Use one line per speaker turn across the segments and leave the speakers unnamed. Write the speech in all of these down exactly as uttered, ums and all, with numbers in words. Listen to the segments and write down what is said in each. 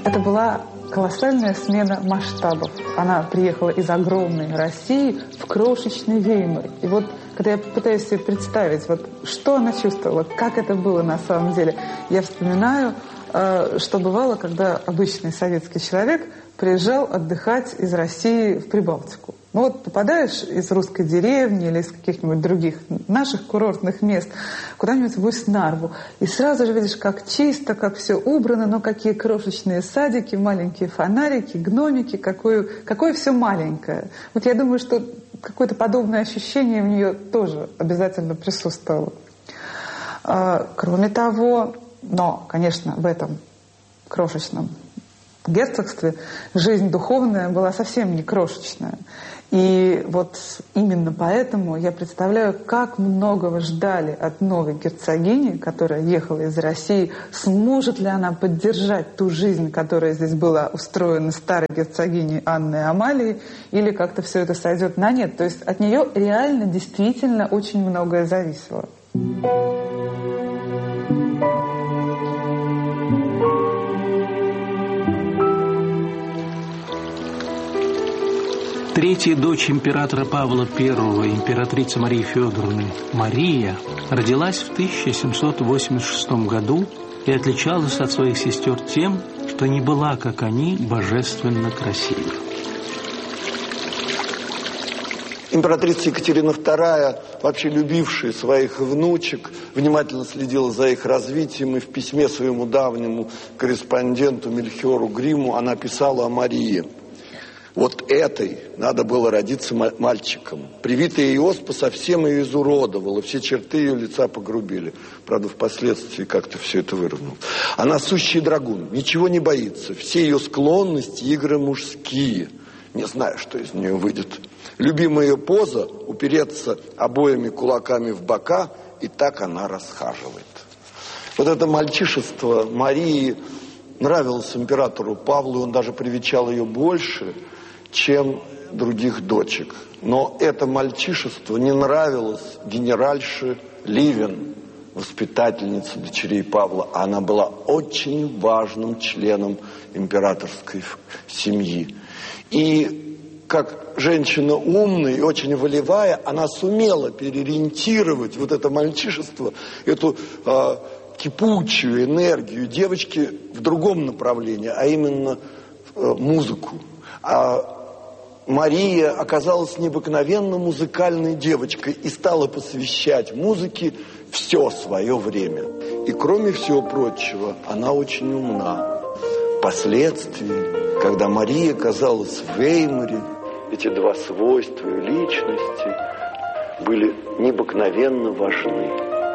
Это была колоссальная смена масштабов. Она приехала из огромной России в крошечный Веймар. И вот, когда я пытаюсь себе представить, вот, что она чувствовала, как это было на самом деле, я вспоминаю, э, что бывало, когда обычный советский человек приезжал отдыхать из России в Прибалтику. Ну вот попадаешь из русской деревни или из каких-нибудь других наших курортных мест куда-нибудь в Усть-Нарву, и сразу же видишь, как чисто, как все убрано, но какие крошечные садики, маленькие фонарики, гномики, какое, какое все маленькое. Вот я думаю, что какое-то подобное ощущение в нее тоже обязательно присутствовало. Кроме того, но, конечно, в этом крошечном герцогстве жизнь духовная была совсем не крошечная. И вот именно поэтому я представляю, как многого ждали от новой герцогини, которая ехала из России. Сможет ли она поддержать ту жизнь, которая здесь была устроена старой герцогиней Анной Амалией, или как-то все это сойдет на нет? То есть от нее реально, действительно очень многое зависело.
Третья дочь императора Павла Первого, императрица Марии Федоровны, Мария, родилась в тысяча семьсот восемьдесят шестом году и отличалась от своих сестер тем, что не была, как они, божественно красива.
Императрица Екатерина Вторая, вообще любившая своих внучек, внимательно следила за их развитием, и в письме своему давнему корреспонденту Мельхиору Гримму она писала о Марии. Вот этой надо было родиться мальчиком. Привитая ей оспа совсем ее изуродовала, все черты ее лица погрубили. Правда, впоследствии как-то все это выровняло. Она сущий драгун, ничего не боится. Все ее склонности, игры мужские. Не знаю, что из нее выйдет. Любимая ее поза – упереться обоими кулаками в бока, и так она расхаживает. Вот это мальчишество Марии нравилось императору Павлу, он даже привечал ее больше, чем других дочек. Но это мальчишество не нравилось генеральше Ливен, воспитательнице дочерей Павла. Она была очень важным членом императорской семьи. И как женщина умная и очень волевая, она сумела переориентировать вот это мальчишество, эту э, кипучую энергию девочки в другом направлении, а именно э, музыку. А Мария оказалась необыкновенно музыкальной девочкой и стала посвящать музыке все свое время. И кроме всего прочего, она очень умна. Впоследствии, когда Мария оказалась в Веймаре, эти два свойства ее личности были необыкновенно важны.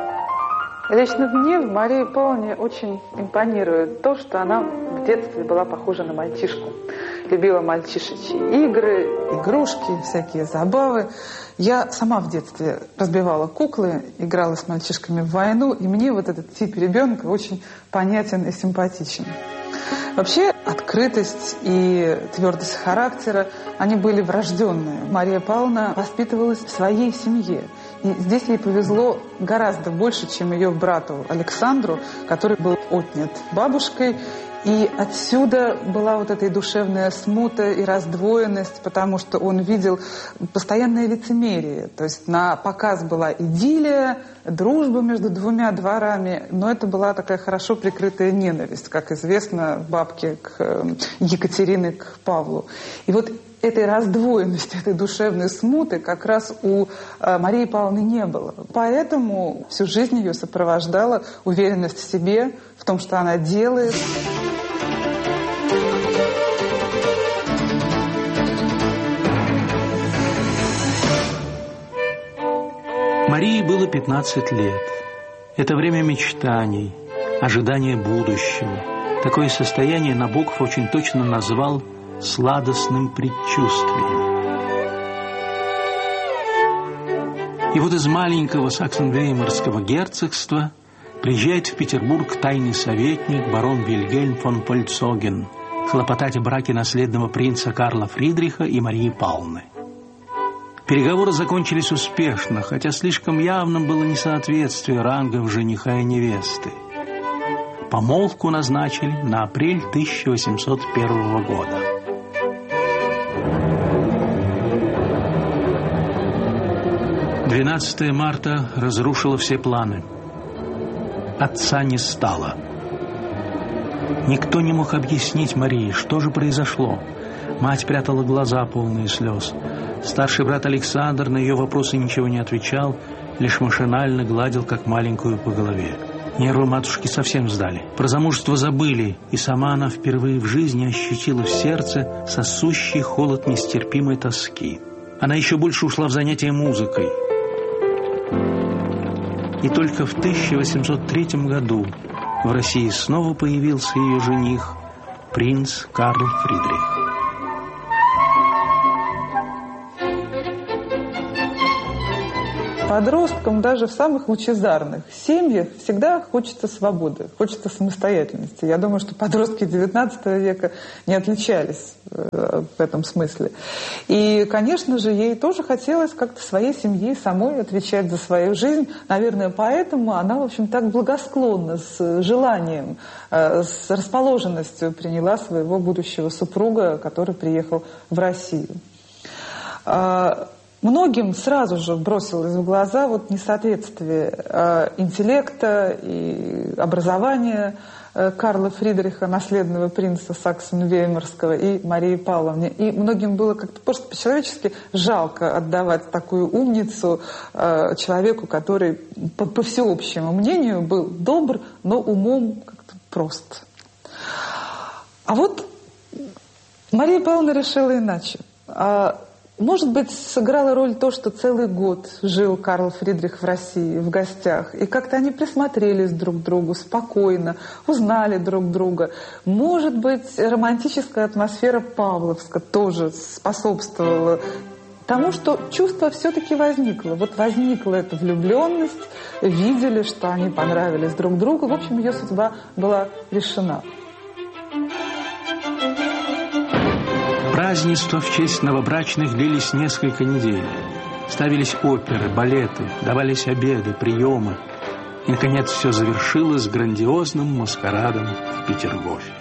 Лично мне в Марии Павловне очень импонирует то, что она в детстве была похожа на мальчишку. Любила мальчишечьи игры, игрушки, всякие забавы. Я сама в детстве разбивала куклы, играла с мальчишками в войну, и мне вот этот тип ребенка очень понятен и симпатичен. Вообще, открытость и твердость характера, они были врожденные. Мария Павловна воспитывалась в своей семье. И здесь ей повезло гораздо больше, чем ее брату Александру, который был отнят бабушкой. И отсюда была вот эта и душевная смута, и раздвоенность, потому что он видел постоянное лицемерие. То есть на показ была идиллия, дружба между двумя дворами, но это была такая хорошо прикрытая ненависть, как известно, бабки к Екатерины к Павлу. И вот этой раздвоенности, этой душевной смуты как раз у Марии Павловны не было. Поэтому всю жизнь ее сопровождала уверенность в себе, в том, что она делает.
Марии было пятнадцать лет. Это время мечтаний, ожидания будущего. Такое состояние Набоков очень точно назвал сладостным предчувствием. И вот из маленького саксен-веймарского герцогства приезжает в Петербург тайный советник барон Вильгельм фон Польцоген хлопотать о браке наследного принца Карла Фридриха и Марии Павловны. Переговоры закончились успешно, хотя слишком явным было несоответствие рангов жениха и невесты. Помолвку назначили на апрель тысяча восемьсот первого года. двенадцатое марта разрушило все планы. Отца не стало. Никто не мог объяснить Марии, что же произошло. Мать прятала глаза, полные слез. Старший брат Александр на ее вопросы ничего не отвечал, лишь машинально гладил, как маленькую, по голове. Нервы матушки совсем сдали. Про замужество забыли, и сама она впервые в жизни ощутила в сердце сосущий холод нестерпимой тоски. Она еще больше ушла в занятия музыкой. И только в тысяча восемьсот третьем году в России снова появился ее жених, принц Карл Фридрих.
Подросткам даже в самых лучезарных семьях всегда хочется свободы, хочется самостоятельности. Я думаю, что подростки девятнадцатого века не отличались в этом смысле. И, конечно же, ей тоже хотелось как-то своей семье самой отвечать за свою жизнь. Наверное, поэтому она, в общем, так благосклонно, с желанием, с расположенностью приняла своего будущего супруга, который приехал в Россию. Многим сразу же бросилось в глаза вот несоответствие э, интеллекта и образования э, Карла Фридриха, наследного принца Саксон-Веймарского, и Марии Павловны. И многим было как-то просто по-человечески жалко отдавать такую умницу э, человеку, который, по, по всеобщему мнению, был добр, но умом как-то прост. А вот Мария Павловна решила иначе. Может быть, сыграла роль то, что целый год жил Карл Фридрих в России в гостях, и как-то они присмотрелись друг к другу спокойно, узнали друг друга. Может быть, романтическая атмосфера Павловска тоже способствовала тому, что чувство все-таки возникло. Вот возникла эта влюбленность, видели, что они понравились друг другу. В общем, ее судьба была решена.
Празднества в честь новобрачных длились несколько недель. Ставились оперы, балеты, давались обеды, приемы. И, наконец, все завершилось грандиозным маскарадом в Петергофе.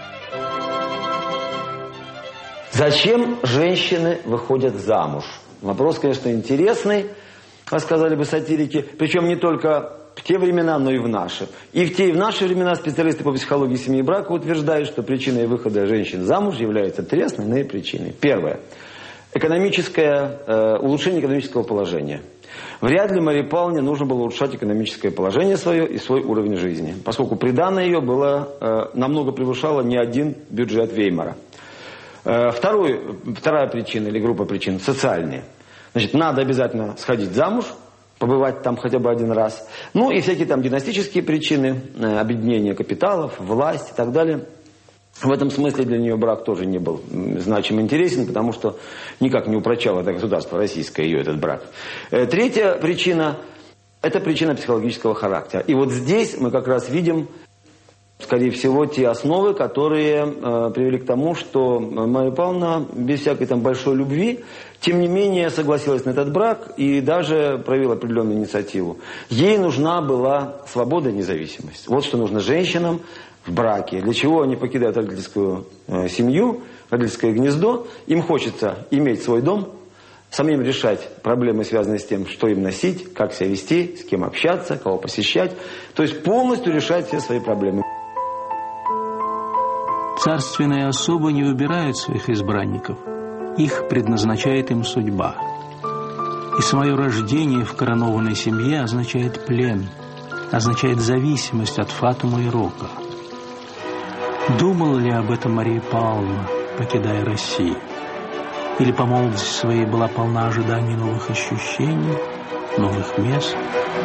Зачем женщины выходят замуж? Вопрос, конечно, интересный, как сказали бы сатирики. Причем не только в те времена, но и в наши. И в те, и в наши времена специалисты по психологии семьи и брака утверждают, что причиной выхода женщин замуж являются три основные причины. Первое. Экономическое, э, улучшение экономического положения. Вряд ли Марии Павловне нужно было улучшать экономическое положение свое и свой уровень жизни, поскольку приданое ее было, э, намного превышало не один бюджет Веймара. Э, второй, вторая причина или группа причин – социальные. Значит, надо обязательно сходить замуж, побывать там хотя бы один раз. Ну и всякие там династические причины, э, объединение капиталов, власть и так далее. В этом смысле для нее брак тоже не был значимо интересен, потому что никак не упрочало это государство российское, ее этот брак. Э, третья причина – это причина психологического характера. И вот здесь мы как раз видим, скорее всего, те основы, которые э, привели к тому, что Мария Павловна без всякой там большой любви, тем не менее, согласилась на этот брак и даже проявила определенную инициативу. Ей нужна была свобода и независимость. Вот что нужно женщинам в браке. Для чего они покидают родительскую э, семью, родительское гнездо. Им хочется иметь свой дом, самим решать проблемы, связанные с тем, что им носить, как себя вести, с кем общаться, кого посещать. То есть полностью решать все свои проблемы.
Царственные особы не выбирают своих избранников. Их предназначает им судьба. И свое рождение в коронованной семье означает плен, означает зависимость от фатума и рока. Думала ли об этом Мария Павловна, покидая Россию? Или по молодости своей была полна ожиданий новых ощущений, новых мест?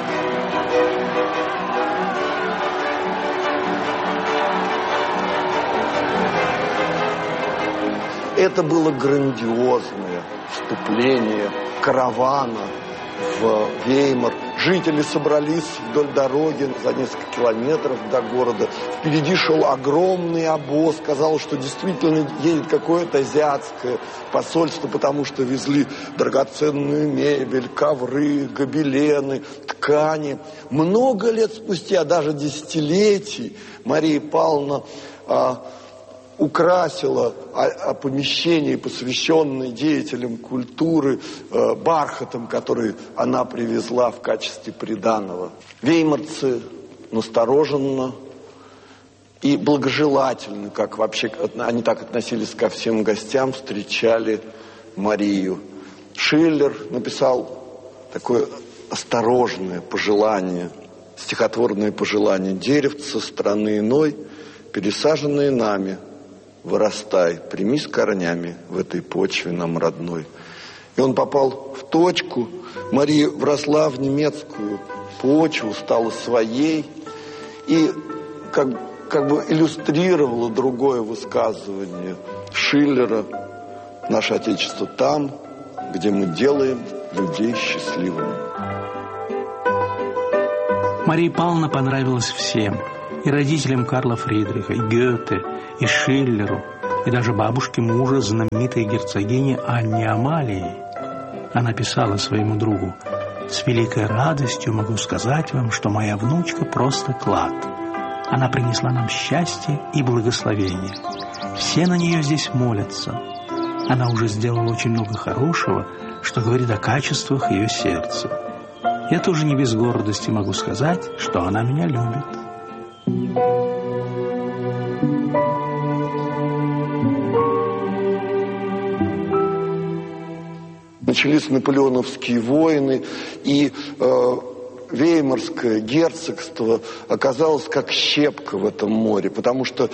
Это было грандиозное вступление каравана в Веймар Жители собрались вдоль дороги за несколько километров до города. Впереди шел огромный обоз. Казалось, что действительно едет какое-то азиатское посольство, потому что везли драгоценную мебель, ковры, гобелены, ткани. Много лет спустя, даже десятилетий, Мария Павловна а, украсила а, а помещение, посвященное деятелям культуры, а, бархатом, который она привезла в качестве приданого. Веймарцы настороженно и благожелательно, как вообще они так относились ко всем гостям, встречали Марию. Шиллер написал такое осторожное пожелание, стихотворное пожелание: «Деревце страны иной, пересаженные нами, вырастай, примись корнями в этой почве нам родной». И он попал в точку. Мария вросла в немецкую почву, стала своей и как, как бы иллюстрировала другое высказывание Шиллера: «Наше Отечество там, где мы делаем людей счастливыми».
Мария Павловна понравилась всем. И родителям Карла Фридриха, и Гёте, и Шиллеру, и даже бабушке мужа, знаменитой герцогини Анне Амалии. Она писала своему другу: «С великой радостью могу сказать вам, что моя внучка просто клад. Она принесла нам счастье и благословение. Все на нее здесь молятся. Она уже сделала очень много хорошего, что говорит о качествах ее сердца. Я тоже не без гордости могу сказать, что она меня любит».
Начались наполеоновские войны, и э, Веймарское герцогство оказалось как щепка в этом море, потому что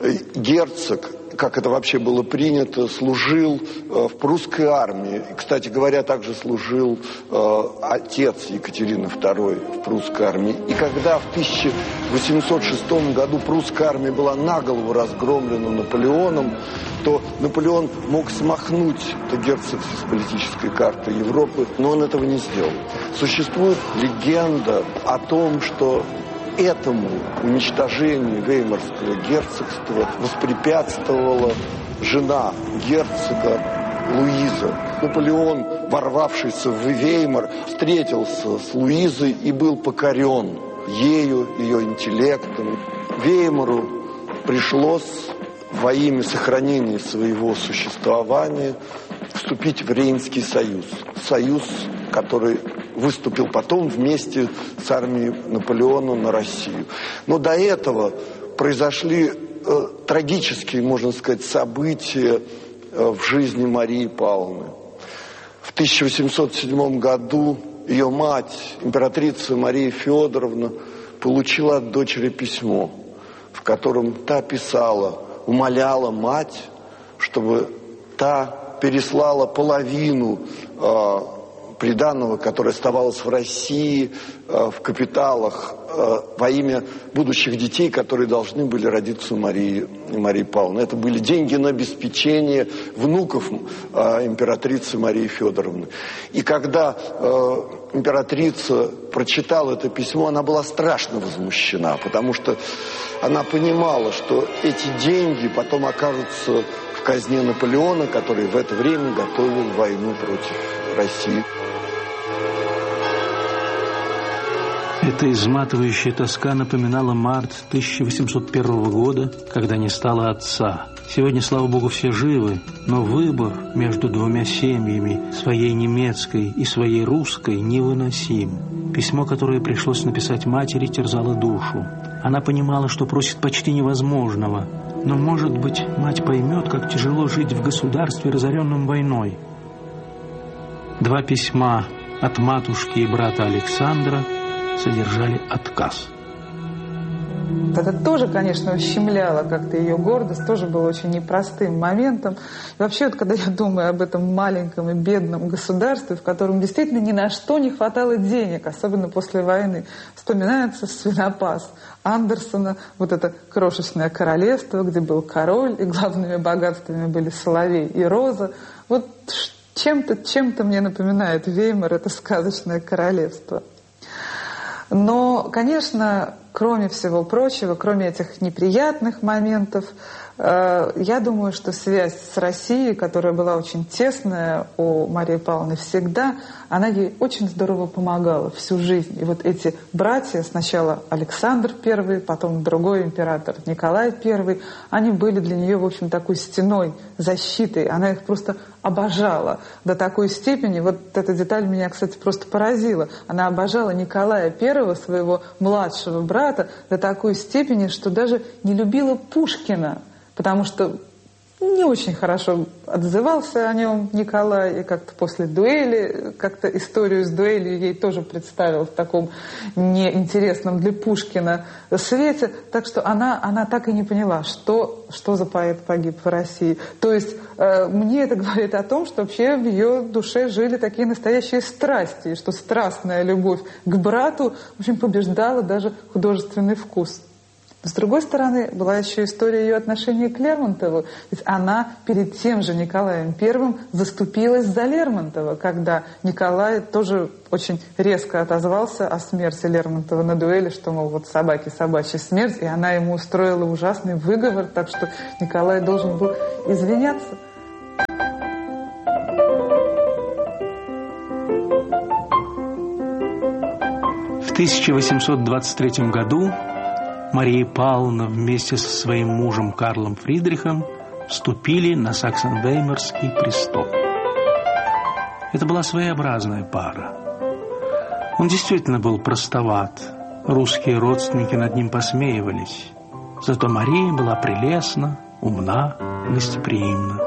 герцог, как это вообще было принято, служил э, в прусской армии. И, кстати говоря, также служил э, отец Екатерины второй в прусской армии. И когда в тысяча восемьсот шестом году прусская армия была наголову разгромлена Наполеоном, то Наполеон мог смахнуть это герцогство с политической карты Европы, но он этого не сделал. Существует легенда о том, что этому уничтожению Веймарского герцогства воспрепятствовала жена герцога Луиза. Наполеон, ворвавшийся в Веймар, встретился с Луизой и был покорен ею, ее интеллектом. Веймару пришлось во имя сохранения своего существования вступить в Рейнский союз. Союз, который выступил потом вместе с армией Наполеона на Россию. Но до этого произошли э, трагические, можно сказать, события э, в жизни Марии Павловны. В тысяча восемьсот седьмом году ее мать, императрица Мария Федоровна, получила от дочери письмо, в котором та писала, умоляла мать, чтобы та переслала половину э, приданого, которое оставалось в России, э, в капиталах, э, во имя будущих детей, которые должны были родиться у Марии, Марии Павловны. Это были деньги на обеспечение внуков э, императрицы Марии Федоровны. И когда э, императрица прочитала это письмо, она была страшно возмущена, потому что она понимала, что эти деньги потом окажутся в казне Наполеона, который в это время готовил войну против России.
Эта изматывающая тоска напоминала март тысяча восемьсот первого года, когда не стало отца. Сегодня, слава Богу, все живы, но выбор между двумя семьями, своей немецкой и своей русской, невыносим. Письмо, которое пришлось написать матери, терзало душу. Она понимала, что просит почти невозможного, но, может быть, мать поймет, как тяжело жить в государстве, разоренном войной. Два письма от матушки и брата Александра содержали отказ.
Это тоже, конечно, ущемляло как-то ее гордость, тоже было очень непростым моментом. И вообще, вот, когда я думаю об этом маленьком и бедном государстве, в котором действительно ни на что не хватало денег, особенно после войны, вспоминается свинопас Андерсона, вот это крошечное королевство, где был король, и главными богатствами были соловей и роза. Вот чем-то, чем-то мне напоминает Веймар это сказочное королевство. Но, конечно, кроме всего прочего, кроме этих неприятных моментов, я думаю, что связь с Россией, которая была очень тесная у Марии Павловны всегда, она ей очень здорово помогала всю жизнь. И вот эти братья, сначала Александр Первый, потом другой император Николай Первый, они были для нее, в общем, такой стеной, защитой. Она их просто обожала до такой степени. Вот эта деталь меня, кстати, просто поразила. Она обожала Николая Первого, своего младшего брата, до такой степени, что даже не любила Пушкина. Потому что не очень хорошо отзывался о нем Николай, и как-то после дуэли, как-то историю с дуэлью ей тоже представил в таком неинтересном для Пушкина свете. Так что она, она так и не поняла, что, что за поэт погиб в России. То есть э, мне это говорит о том, что вообще в ее душе жили такие настоящие страсти, и что страстная любовь к брату, в общем, побеждала даже художественный вкус. С другой стороны, была еще история ее отношения к Лермонтову. Ведь она перед тем же Николаем Первым заступилась за Лермонтова, когда Николай тоже очень резко отозвался о смерти Лермонтова на дуэли, что, мол, вот собаки собачья смерть, и она ему устроила ужасный выговор, так что Николай должен был извиняться.
В тысяча восемьсот двадцать третьем году Мария Павловна вместе со своим мужем Карлом Фридрихом вступили на Саксен-Веймарский престол. Это была своеобразная пара. Он действительно был простоват. Русские родственники над ним посмеивались. Зато Мария была прелестна, умна, гостеприимна.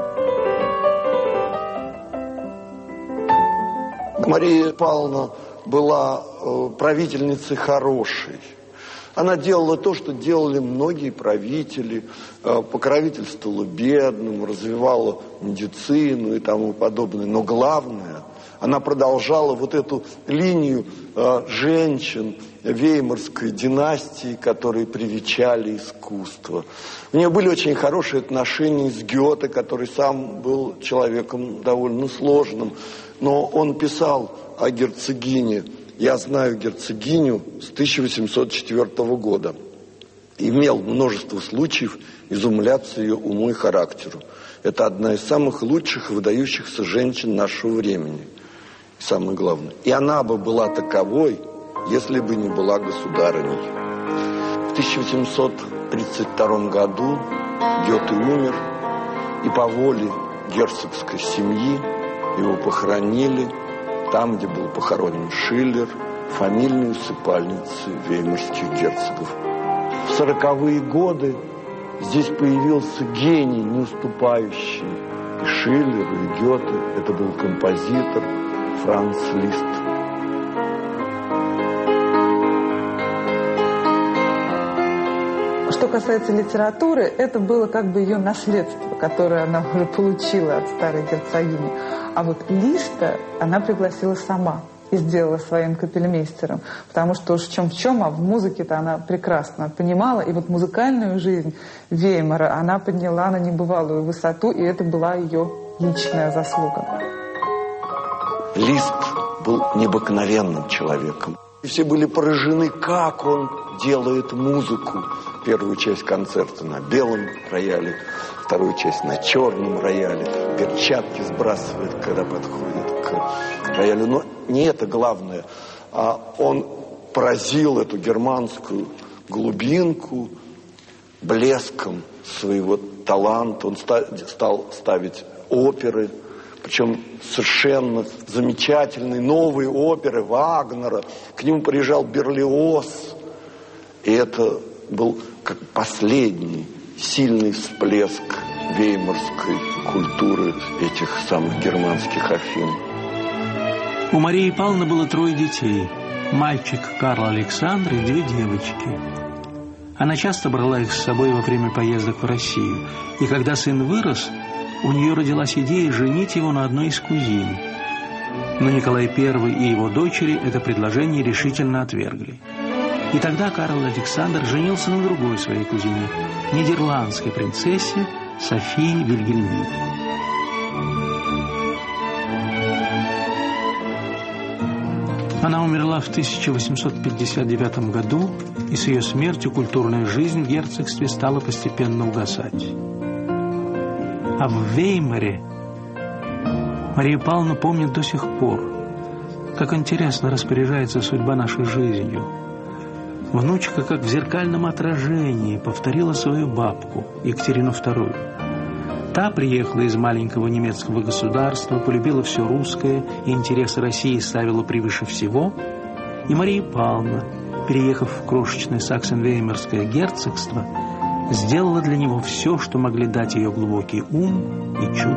Мария Павловна была правительницей хорошей. Она делала то, что делали многие правители, покровительствовала бедным, развивала медицину и тому подобное. Но главное, она продолжала вот эту линию женщин веймарской династии, которые привечали искусство. У нее были очень хорошие отношения с Гёте, который сам был человеком довольно сложным. Но он писал о герцогине. Я знаю герцогиню с тысяча восемьсот четвёртого года. Имел множество случаев изумляться ее уму и характеру. Это одна из самых лучших и выдающихся женщин нашего времени. И самое главное. И она бы была таковой, если бы не была государыней. В тысяча восемьсот тридцать втором году Гёте умер, и по воле герцогской семьи его похоронили там, где был похоронен Шиллер, в фамильной усыпальнице веймарских герцогов. В сороковые годы здесь появился гений, не уступающий и Шиллеру, и Гёте. Это был композитор Франц Лист.
Что касается литературы, это было как бы ее наследство, которое она уже получила от старой герцогини. А вот Листа она пригласила сама и сделала своим капельмейстером, потому что уж в чем в чем, а в музыке-то она прекрасно понимала. И вот музыкальную жизнь Веймара она подняла на небывалую высоту, и это была ее личная заслуга.
Лист был необыкновенным человеком. И все были поражены, как он делает музыку. Первую часть концерта на белом рояле, вторую часть на черном рояле, перчатки сбрасывает, когда подходит к роялю. Но не это главное. А он поразил эту германскую глубинку блеском своего таланта. Он стал ставить оперы, причем совершенно замечательные новые оперы Вагнера. К нему приезжал Берлиоз. И это был как последний сильный всплеск веймарской культуры этих самых германских Афин.
У Марии Павловны было трое детей. Мальчик Карл Александр и две девочки. Она часто брала их с собой во время поездок в Россию. И когда сын вырос, у нее родилась идея женить его на одной из кузин. Но Николай Первый и его дочери это предложение решительно отвергли. И тогда Карл Александр женился на другой своей кузине, нидерландской принцессе Софии Вильгельмине. Она умерла в тысяча восемьсот пятьдесят девятом году, и с ее смертью культурная жизнь в герцогстве стала постепенно угасать. А в Веймаре Мария Павловна помнит до сих пор, как интересно распоряжается судьба нашей жизнью. Внучка, как в зеркальном отражении, повторила свою бабку, Екатерину вторую. Та приехала из маленького немецкого государства, полюбила все русское и интересы России ставила превыше всего. И Мария Павловна, переехав в крошечное саксен-веймарское герцогство, сделала для него все, что могли дать ее глубокий ум и чувство.